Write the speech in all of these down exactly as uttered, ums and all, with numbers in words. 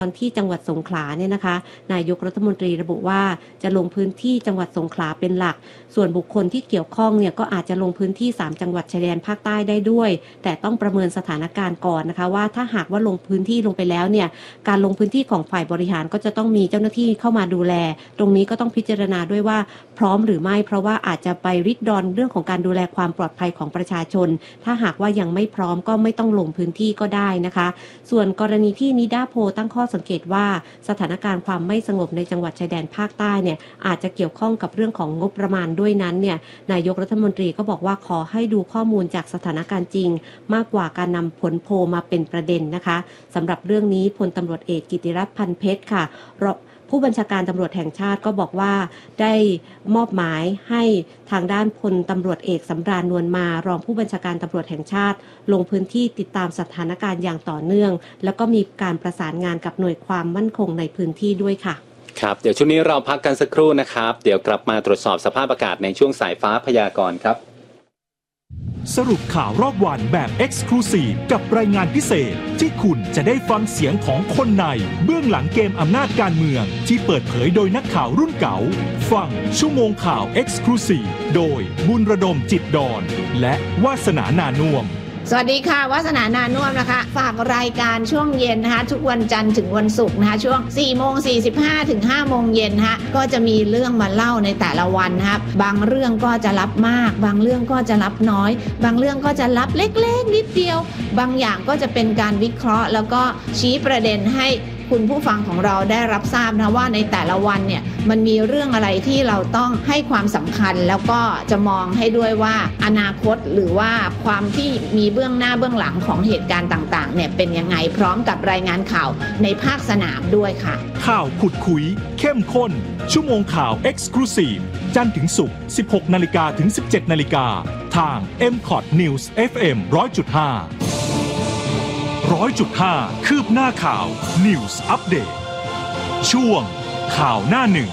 ตอนที่จังหวัดสงขลาเนี่ยนะคะนายกรัฐมนตรีระบุว่าจะลงพื้นที่จังหวัดสงขลาเป็นหลักส่วนบุคคลที่เกี่ยวข้องเนี่ยก็อาจจะลงพื้นที่สามจังหวัดชายแดนภาคใต้ได้ด้วยแต่ต้องประเมินสถานการณ์ก่อนนะคะว่าถ้าหากว่าลงพื้นที่ลงไปแล้วเนี่ยการลงพื้นที่ของฝ่ายบริหารก็จะต้องมีเจ้าหน้าที่เข้ามาดูแลตรงนี้ก็ต้องพิจารณาด้วยว่าพร้อมหรือไม่เพราะว่าอาจจะไปริดรอนเรื่องของการดูแลความปลอดภัยของประชาชนถ้าหากว่ายังไม่พร้อมก็ไม่ต้องลงพื้นที่ก็ได้นะคะส่วนกรณีที่นิดาโพตั้งข้อสังเกตว่าสถานการณ์ความไม่สงบในจังหวัดชายแดนภาคใต้เนี่ยอาจจะเกี่ยวข้องกับเรื่องของงบประมาณด้วยนั้นเนี่ยนายกรัฐมนตรีก็บอกว่าขอให้ดูข้อมูลจากสถานการณ์จริงมากกว่าการนำผลโพลมาเป็นประเด็นนะคะสำหรับเรื่องนี้พลตำรวจเอกกิติรัตน์พันเพชรค่ะผู้บัญชาการตำรวจแห่งชาติก็บอกว่าได้มอบหมายให้ทางด้านพลตำรวจเอกสำราญนวลมารองผู้บัญชาการตำรวจแห่งชาติลงพื้นที่ติดตามสถานการณ์อย่างต่อเนื่องแล้วก็มีการประสานงานกับหน่วยความมั่นคงในพื้นที่ด้วยค่ะครับเดี๋ยวช่วงนี้เราพักกันสักครู่นะครับเดี๋ยวกลับมาตรวจสอบสภาพอากาศในช่วงสายฟ้าพยากรณ์ครับสรุปข่าวรอบวันแบบ Exclusive กับรายงานพิเศษที่คุณจะได้ฟังเสียงของคนในเบื้องหลังเกมอำนาจการเมืองที่เปิดเผยโดยนักข่าวรุ่นเก่าฟังชั่วโมงข่าว Exclusive โดยบุญระดมจิตดอนและวาสนานานุ่วมสวัสดีค่ะวาสนานานุ่วมนะคะฝากรายการช่วงเย็นนะคะทุกวันจันทร์ถึงวันศุกร์นะคะช่วง สี่โมงสี่สิบห้า ถึง ห้าโมงเย็นนะคะก็จะมีเรื่องมาเล่าในแต่ละวันนะคะบางเรื่องก็จะรับมากบางเรื่องก็จะรับน้อยบางเรื่องก็จะรับเล็กๆนิดเดียวบางอย่างก็จะเป็นการวิเคราะห์แล้วก็ชี้ประเด็นให้คุณผู้ฟังของเราได้รับทราบนะว่าในแต่ละวันเนี่ยมันมีเรื่องอะไรที่เราต้องให้ความสำคัญแล้วก็จะมองให้ด้วยว่าอนาคตหรือว่าความที่มีเบื้องหน้าเบื้องหลังของเหตุการณ์ต่างๆเนี่ยเป็นยังไงพร้อมกับรายงานข่าวในภาคสนามด้วยค่ะข่าวขุดคุยเข้มข้นชั่วโมงข่าว Exclusive จันทร์ถึงศุกร์ สิบหกนาฬิกา ถึง สิบเจ็ดนาฬิกาทาง เอ็ม คอท News เอฟ เอ็ม หนึ่งร้อยจุดห้าร้อยจุดห้าคืบหน้าข่าว News Update ช่วงข่าวหน้าหนึ่ง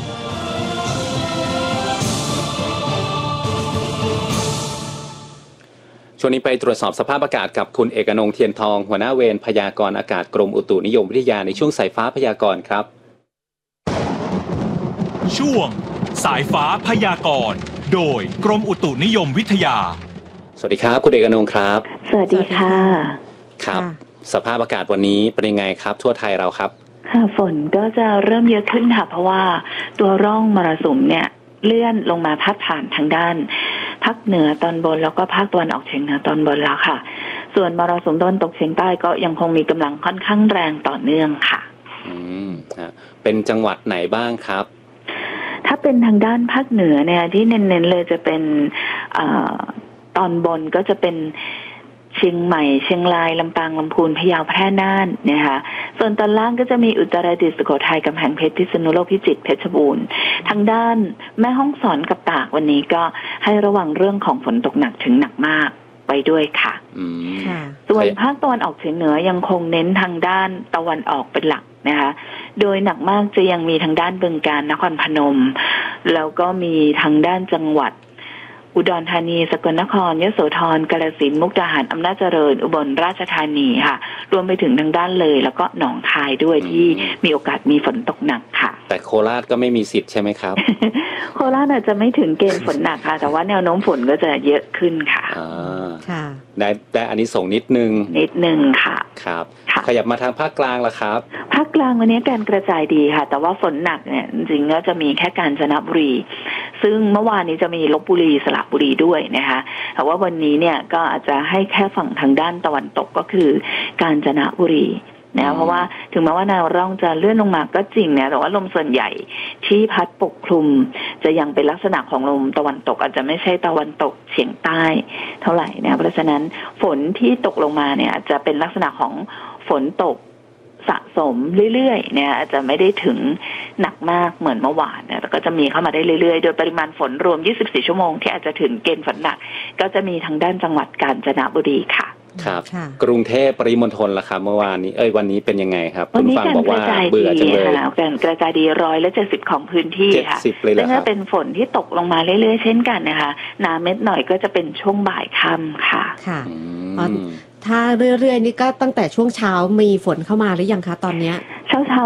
ช่วงนี้ไปตรวจสอบสภาพอากาศกับคุณเอกนงค์เทียนทองหัวหน้าเวรพยากรณ์อากาศกรมอุตุนิยมวิทยาในช่วงสายฟ้าพยากรณ์ครับช่วงสายฟ้าพยากรณ์โดยกรมอุตุนิยมวิทยาสวัสดีครับคุณเอกนงค์ครับสวัสดีค่ะครับสภาพอากาศวันนี้เป็นยังไงครับทั่วไทยเราครับค่ะฝนก็จะเริ่มเยอะขึ้นค่ะเพราะว่าตัวร่องมรสุมเนี่ยเลื่อนลงมาพาดผ่านทางด้านภาคเหนือตอนบนแล้วก็ภาคตะวันออกเฉียงเหนือตอนบนแล้วค่ะส่วนมรสุมตะวันตกเฉียงใต้ก็ยังคงมีกำลังค่อนข้างแรงต่อเนื่องค่ะอืมฮะเป็นจังหวัดไหนบ้างครับถ้าเป็นทางด้านภาคเหนือเนี่ยที่เน้นๆเลยจะเป็นเอ่อตอนบนก็จะเป็นเชียงใหม่เชียงรายลำปางลำพูนพะเยาแพร่น่านนะคะส่วนตอนล่างก็จะมีอุตรดิตถ์สุโขทัยกำแพงเพชรพิษณุโลกพิจิตรเพชรบูรณ์ทางด้านแม่ฮ่องสอนกับตากวันนี้ก็ให้ระวังเรื่องของฝนตกหนักถึงหนักมากไปด้วยค่ะส่วนภาคตะวันออกเฉียงเหนือยังคงเน้นทางด้านตะวันออกเป็นหลักนะคะโดยหนักมากจะยังมีทางด้านบึงกาฬนครพนมแล้วก็มีทางด้านจังหวัดอุดรธานีสกลนครยโสธรกาฬสินธุ์มุกดาหารอำนาจเจริญอุบลราชธานีค่ะรวมไปถึงทางด้านเลยแล้วก็หนองคายด้วยที่มีโอกาสมีฝนตกหนักค่ะแต่โคราชก็ไม่มีสิทธิ์ใช่ไหมครับโคราชอาจจะไม่ถึงเกณฑ์ฝนหนักค่ะแต่ว่าแนวโน้มฝนก็จะเยอะขึ้นค่ะอ่าค่ะได้ได้อันนี้ส่งนิดนึงนิดนึงค่ะครับขยับมาทางภาคกลางละครับภาคกลางวันนี้การกระจายดีค่ะแต่ว่าฝนหนักเนี่ยจริงๆก็จะมีแค่กาญจนบุรีซึ่งเมื่อวานนี้จะมีลพบุรีสระบุรีด้วยนะคะแต่ว่าวันนี้เนี่ยก็อาจจะให้แค่ฝั่งทางด้านตะวันตกก็คือกาญจนบุรีนะเพราะว่าถึงแม้ว่าแนวร่องจะเลื่อนลงมาก็จริงนะแต่ว่าลมส่วนใหญ่ที่พัดปกคลุมจะยังเป็นลักษณะของลมตะวันตกอาจจะไม่ใช่ตะวันตกเฉียงใต้เท่าไหร่นะเพราะฉะนั้นฝนที่ตกลงมาเนี่ยจะเป็นลักษณะของฝนตกสะสมเรื่อยๆเนี่ยอาจจะไม่ได้ถึงหนักมากเหมือนเมื่อวานนะแต่ก็จะมีเข้ามาได้เรื่อยๆโดยปริมาณฝนรวมยี่สิบสี่ชั่วโมงที่อาจจะถึงเกณฑ์ฝนหนักก็จะมีทางด้านจังหวัดกาญจนบุรีค่ะครับกรุงเทพปริมณฑลล่ะครับเมื่อวานนี้เอ้ยวันนี้เป็นยังไงครับคุณฟังบอกว่าเบื่อจังเลยการกระจายดีร้อยและเจ็ดสิบของพื้นที่ค่ะซึ่งก็เป็นฝนที่ตกลงมาเรื่อยๆเช่นกันนะคะหนาเม็ดหน่อยก็จะเป็นช่วงบ่ายค่ำค่ะค่ะถ้าเรื่อยๆนี่ก็ตั้งแต่ช่วงเช้ามีฝนเข้ามาหรือยังคะตอนนี้เช้าเช้า